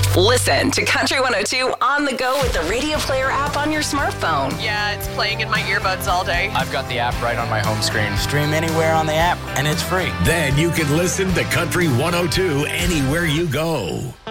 Listen to Country 102 on the go with the Radio Player app on your smartphone. Yeah, it's playing in my earbuds all day. I've got the app right on my home screen. Stream anywhere on the app, and it's free. Then you can listen to Country 102 anywhere you go.